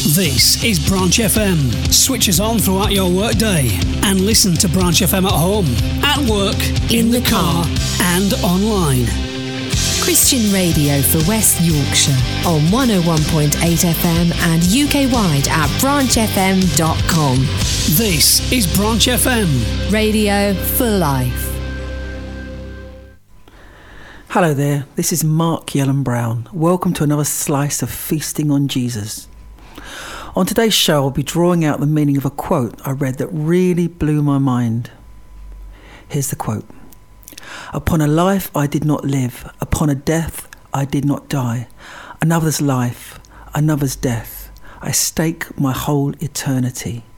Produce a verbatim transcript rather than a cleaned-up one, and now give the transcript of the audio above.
This is Branch F M. Switch us on throughout your workday and listen to Branch F M at home, at work, in, in the, the car, and online. Christian radio for West Yorkshire on one oh one point eight F M and U K wide at branch f m dot com. This is Branch F M. Radio for life. Hello there, this is Mark Yellen Brown. Welcome to another slice of Feasting on Jesus. On today's show, I'll be drawing out the meaning of a quote I read that really blew my mind. Here's the quote. Upon a life I did not live, upon a death I did not die. Another's life, another's death, I stake my whole eternity.